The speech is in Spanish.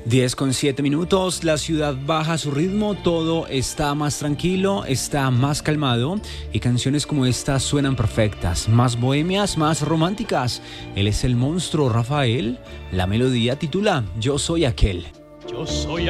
10:07, la ciudad baja su ritmo, todo está más tranquilo, está más calmado y canciones como esta suenan perfectas, más bohemias, más románticas. Él es el monstruo Rafael, la melodía titula Yo soy aquel. Yo soy